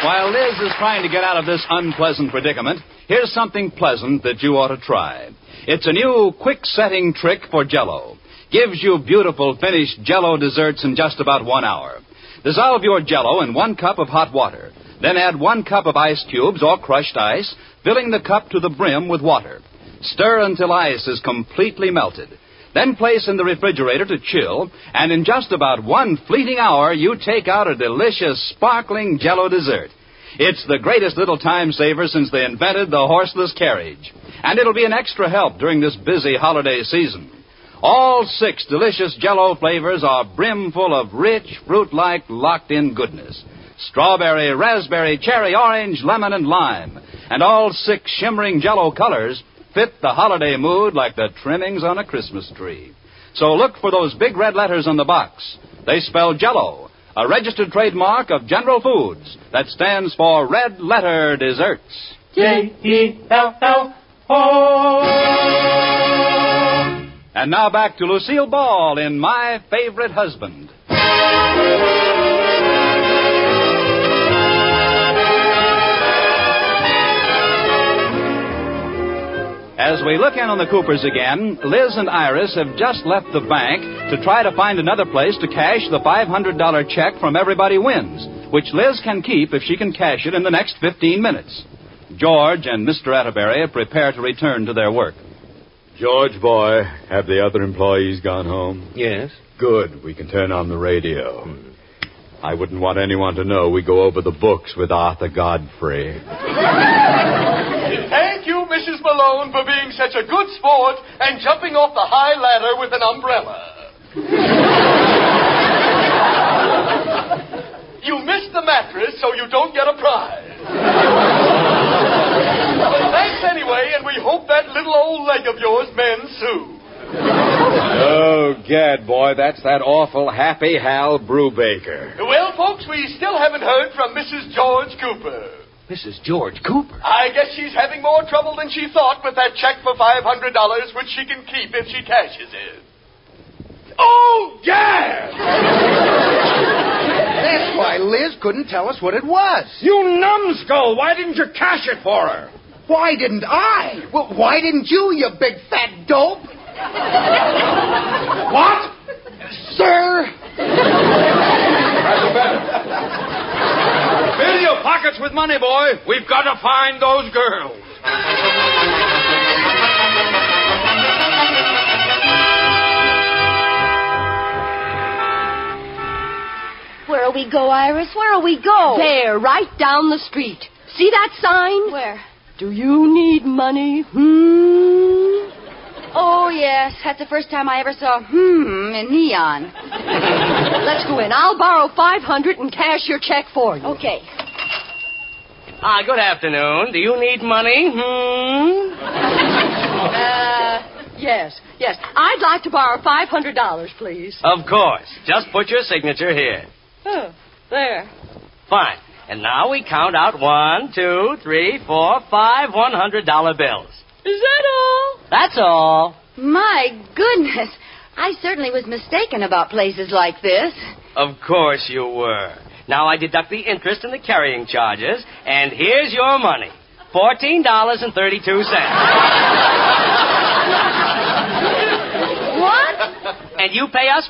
While Liz is trying to get out of this unpleasant predicament, here's something pleasant that you ought to try. It's a new quick-setting trick for Jell-O. Gives you beautiful, finished Jell-O desserts in just about 1 hour. Dissolve your Jell-O in 1 cup of hot water. Then add 1 cup of ice cubes or crushed ice, filling the cup to the brim with water. Stir until ice is completely melted. Then place in the refrigerator to chill, and in just about 1 fleeting hour, you take out a delicious, sparkling Jell-O dessert. It's the greatest little time saver since they invented the horseless carriage. And it'll be an extra help during this busy holiday season. All 6 delicious Jell-O flavors are brimful of rich, fruit-like, locked-in goodness. Strawberry, raspberry, cherry, orange, lemon, and lime. And all 6 shimmering Jell-O colors fit the holiday mood like the trimmings on a Christmas tree. So look for those big red letters on the box. They spell Jell-O, a registered trademark of General Foods that stands for Red Letter Desserts. J-E-L-L-O. And now back to Lucille Ball in My Favorite Husband. As we look in on the Coopers again, Liz and Iris have just left the bank to try to find another place to cash the $500 check from Everybody Wins, which Liz can keep if she can cash it in the next 15 minutes. George and Mr. Atterbury prepare to return to their work. George, boy, have the other employees gone home? Yes. Good. We can turn on the radio. I wouldn't want anyone to know we go over the books with Arthur Godfrey. Thank you, Mrs. Malone, for being such a good sport and jumping off the high ladder with an umbrella. You missed the mattress, so you don't get a prize. But thanks anyway, and we hope that little old leg of yours mends soon. Oh, gad, boy, that's that awful Happy Hal Brubaker. Well, folks, we still haven't heard from Mrs. George Cooper. Mrs. George Cooper? I guess she's having more trouble than she thought with that check for $500, which she can keep if she cashes it. Oh, gad! That's why Liz couldn't tell us what it was. You numbskull! Why didn't you cash it for her? Why didn't I? Well, why didn't you big fat dope? What? Sir? Rather better. Fill your pockets with money, boy. We've got to find those girls. Where'll we go, Iris? Where'll we go? There, right down the street. See that sign? Where? Do you need money? Oh, yes. That's the first time I ever saw in neon. Let's go in. I'll borrow $500 and cash your check for you. Okay. Good afternoon. Do you need money? Yes. I'd like to borrow $500, please. Of course. Just put your signature here. Oh, there. Fine. And now we count out 1, 2, 3, 4, 5 $100 bills. Is that all? That's all. My goodness. I certainly was mistaken about places like this. Of course you were. Now I deduct the interest and the carrying charges, and here's your money. $14.32. What? And you pay us